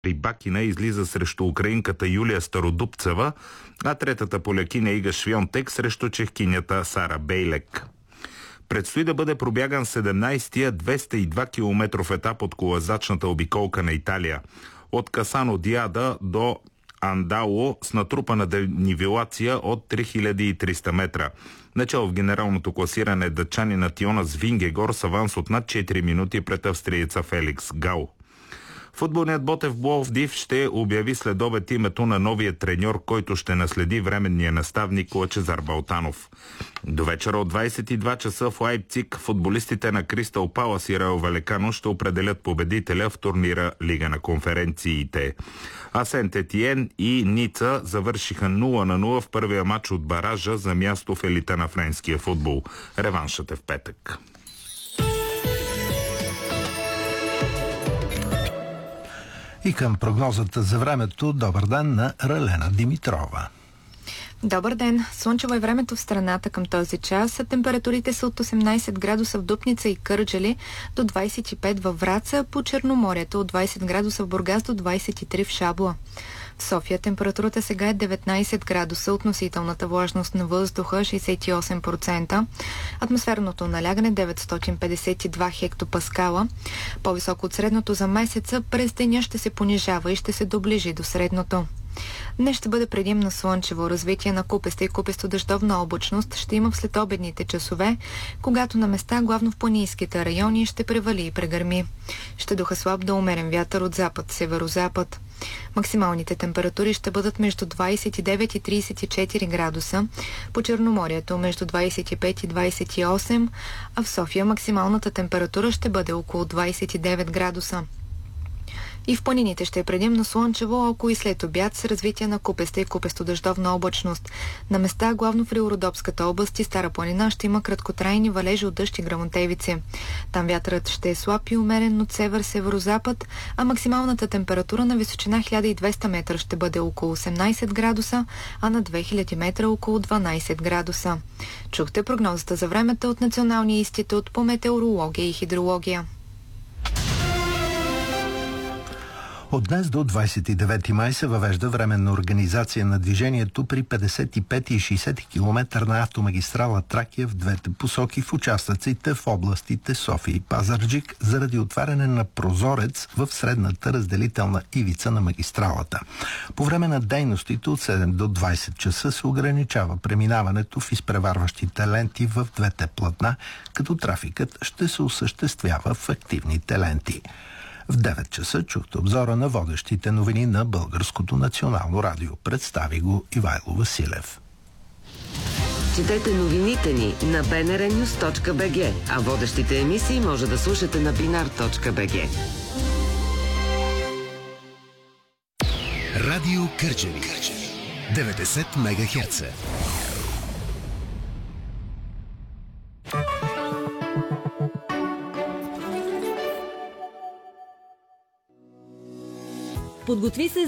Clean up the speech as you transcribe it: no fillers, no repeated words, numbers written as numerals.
Рибакина излиза срещу украинката Юлия Стародубцева, а третата полякиня Ига Швионтек срещу чехкинята Сара Бейлек. Предстои да бъде пробяган 17-тия 202 км етап от колазачната обиколка на Италия. От Касано Диада до Андало с натрупана денивелация от 3300 метра. Начало в генералното класиране дъчанинът Йонас Вингегор с аванс от над 4 минути пред австриеца Феликс Гал. Футболният Ботев Пловдив ще обяви след обед името на новия треньор, който ще наследи временния наставник Лъчезар Балтанов. До вечера от 22 часа в Лайпциг футболистите на Кристал Палас и Рао Валекано ще определят победителя в турнира Лига на конференциите. А Сент Етиен и Ница завършиха 0-0 в първия матч от баража за място в елита на френския футбол. Реваншът е в петък. И към прогнозата за времето, добър ден на Ралена Димитрова. Добър ден! Слънчево е времето в страната към този час. Температурите са от 18 градуса в Дупница и Кърджали до 25 във Враца, по Черноморието от 20 градуса в Бургас до 23 в Шабла. В София температурата сега е 19 градуса, относителната влажност на въздуха 68%, атмосферното налягане 952 хектопаскала. По-високо от средното за месеца, през деня ще се понижава и ще се доближи до средното. Днес ще бъде предимно слънчево. Развитие на купеста и купесто-дъждовна облачност ще има в следобедните часове, когато на места, главно в планинските райони, ще превали и прегърми. Ще духа слаб до умерен вятър от запад, северозапад. Максималните температури ще бъдат между 29 и 34 градуса, по Черноморието между 25 и 28, а в София максималната температура ще бъде около 29 градуса. И в планините ще е предимно слънчево, около и след обяд с развитие на купеста и купесто-дъждовна облачност. На места, главно в Рилородопската област и Стара планина, ще има краткотрайни валежи от дъжд и гръмотевици. Там вятърът ще е слаб и умерен от север-северозапад, а максималната температура на височина 1200 метра ще бъде около 18 градуса, а на 2000 метра около 12 градуса. Чухте прогнозата за времето от Националния институт по метеорология и хидрология. От днес до 29 май се въвежда временна организация на движението при 55 и 60 км на автомагистрала Тракия в двете посоки в участъците в областите София и Пазарджик заради отваряне на прозорец в средната разделителна ивица на магистралата. По време на дейностите от 7 до 20 часа се ограничава преминаването в изпреварващите ленти в двете платна, като трафикът ще се осъществява в активните ленти. В 9 часа чухте обзора на водещите новини на Българското национално радио. Представи го Ивайло Василев. Четете новините ни на bnrnews.bg, а водещите емисии може да слушате на binar.bg. Радио Кърджали 90 МГц. Подготви се